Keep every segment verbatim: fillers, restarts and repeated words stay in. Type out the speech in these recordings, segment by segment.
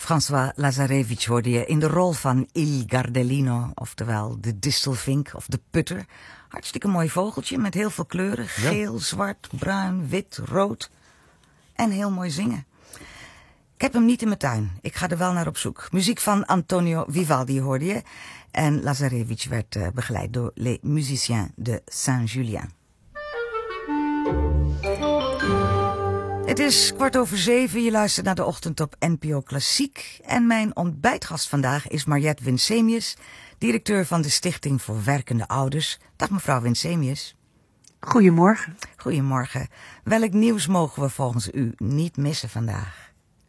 François Lazarevich hoorde je in de rol van Il Gardellino, oftewel de distelvink of de putter. Hartstikke mooi vogeltje met heel veel kleuren. Geel, ja. zwart, bruin, wit, rood. En heel mooi zingen. Ik heb hem niet in mijn tuin. Ik ga er wel naar op zoek. Muziek van Antonio Vivaldi hoorde je. En Lazarevich werd uh, begeleid door Les Musiciens de Saint-Julien. Het is kwart over zeven. Je luistert naar de ochtend op N P O Klassiek. En mijn ontbijtgast vandaag is Mariette Winsemius, directeur van de Stichting voor Werkende Ouders. Dag mevrouw Winsemius. Goedemorgen. Goedemorgen. Welk nieuws mogen we volgens u niet missen vandaag?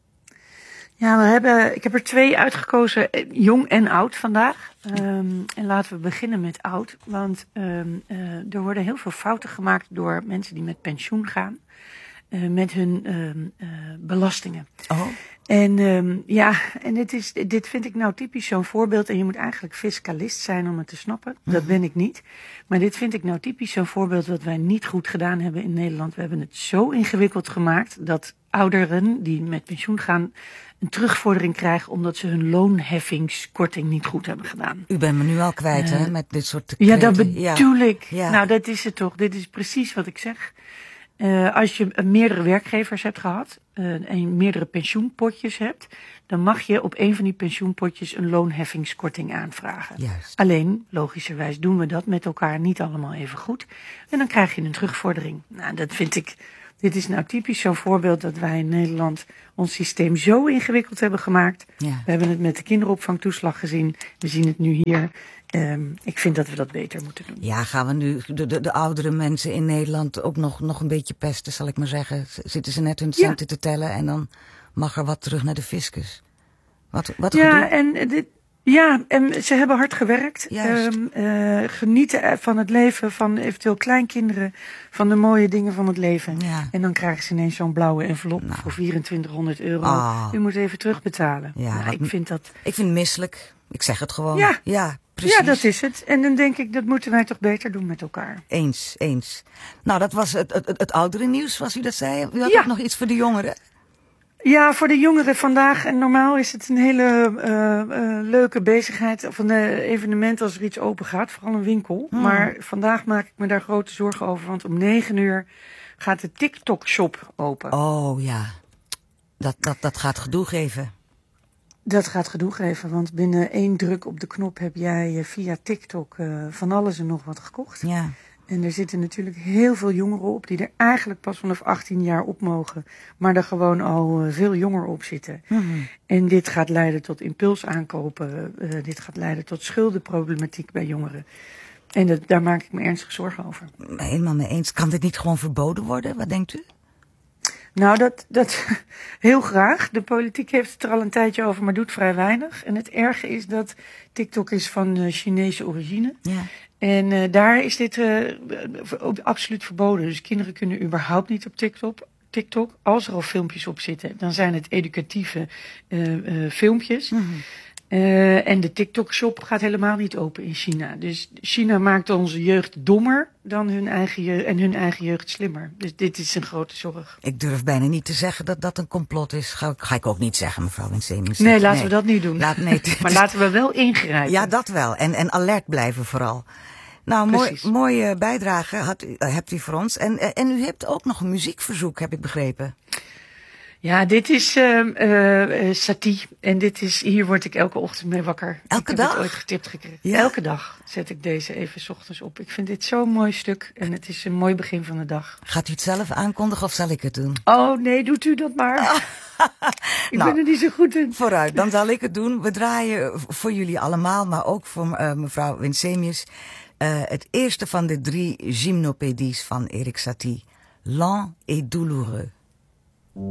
Ja, we hebben, ik heb er twee uitgekozen, jong en oud vandaag. Um, en laten we beginnen met oud. Want um, uh, er worden heel veel fouten gemaakt door mensen die met pensioen gaan. Uh, met hun um, uh, belastingen. Oh. En um, ja, en dit, is, dit vind ik nou typisch zo'n voorbeeld. En je moet eigenlijk fiscalist zijn om het te snappen. Dat ben ik niet. Maar dit vind ik nou typisch zo'n voorbeeld wat wij niet goed gedaan hebben in Nederland. We hebben het zo ingewikkeld gemaakt dat ouderen die met pensioen gaan een terugvordering krijgen omdat ze hun loonheffingskorting niet goed hebben gedaan. U bent me nu al kwijt, uh, hè, met dit soort kreten. Ja, dat bedoel ja. ik. Ja. Nou, dat is het toch. Dit is precies wat ik zeg. Uh, als je uh, meerdere werkgevers hebt gehad uh, en meerdere pensioenpotjes hebt, dan mag je op een van die pensioenpotjes een loonheffingskorting aanvragen. Juist. Alleen, logischerwijs doen we dat met elkaar niet allemaal even goed. En dan krijg je een terugvordering. Nou, dat vind ik, dit is nou typisch zo'n voorbeeld dat wij in Nederland ons systeem zo ingewikkeld hebben gemaakt. Ja. We hebben het met de kinderopvangtoeslag gezien. We zien het nu hier. Um, ik vind dat we dat beter moeten doen. Ja, gaan we nu de, de, de oudere mensen in Nederland ook nog, nog een beetje pesten, zal ik maar zeggen. Zitten ze net hun centen ja. te tellen en dan mag er wat terug naar de fiscus. Wat, wat ja, gedoe? en dit, ja, en ze hebben hard gewerkt. Um, uh, genieten van het leven, van eventueel kleinkinderen, van de mooie dingen van het leven. Ja. En dan krijgen ze ineens zo'n blauwe envelop nou. voor vierentwintighonderd euro. Oh. U moet even terugbetalen. Ja, nou, wat, ik vind dat... Ik vind het misselijk. Ik zeg het gewoon. Ja. ja. Precies. Ja, dat is het. En dan denk ik, dat moeten wij toch beter doen met elkaar. Eens, eens. Nou, dat was het, het, het, het oudere nieuws, zoals u dat zei. U had ja. ook nog iets voor de jongeren? Ja, voor de jongeren vandaag. En normaal is het een hele uh, uh, leuke bezigheid of een uh, evenement als er iets open gaat. Vooral een winkel. Hmm. Maar vandaag maak ik me daar grote zorgen over. Want om negen uur gaat de TikTok-shop open. Oh ja, dat, dat, dat gaat gedoe geven. Dat gaat gedoe geven, want binnen één druk op de knop heb jij via TikTok uh, van alles en nog wat gekocht. Ja. En er zitten natuurlijk heel veel jongeren op die er eigenlijk pas vanaf achttien jaar op mogen. Maar er gewoon al uh, veel jonger op zitten. Mm-hmm. En dit gaat leiden tot impulsaankopen. Uh, dit gaat leiden tot schuldenproblematiek bij jongeren. En dat, daar maak ik me ernstig zorgen over. Helemaal mee eens. Kan dit niet gewoon verboden worden? Wat denkt u? Nou, dat, dat heel graag. De politiek heeft het er al een tijdje over, maar doet vrij weinig. En het erge is dat TikTok is van uh, Chinese origine. Ja. En uh, daar is dit uh, absoluut verboden. Dus kinderen kunnen überhaupt niet op TikTok. TikTok. Als er al filmpjes op zitten, dan zijn het educatieve uh, uh, filmpjes. Mm-hmm. Uh, en de TikTok-shop gaat helemaal niet open in China. Dus China maakt onze jeugd dommer dan hun eigen jeugd, en hun eigen jeugd slimmer. Dus dit is een grote zorg. Ik durf bijna niet te zeggen dat dat een complot is. Ga, ga ik ook niet zeggen, mevrouw Winsemius. Nee, laten nee. we dat niet doen. Laat, nee, maar laten we wel ingrijpen. Ja, dat wel. En, en alert blijven vooral. Nou, mooi, mooie bijdrage had u, uh, hebt u voor ons. En, uh, en u hebt ook nog een muziekverzoek, heb ik begrepen. Ja, dit is uh, uh, Satie. En dit is, hier word ik elke ochtend mee wakker. Elke ik dag? heb het ooit getipt gekregen. Ja. Elke dag zet ik deze even 's ochtends op. Ik vind dit zo'n mooi stuk en het is een mooi begin van de dag. Gaat u het zelf aankondigen of zal ik het doen? Oh nee, doet u dat maar. Ah. ik nou, ben er niet zo goed in. Vooruit, dan zal ik het doen. We draaien voor jullie allemaal, maar ook voor uh, mevrouw Winsemius. Uh, het eerste van de drie gymnopédies van Erik Satie. Lent et douloureux.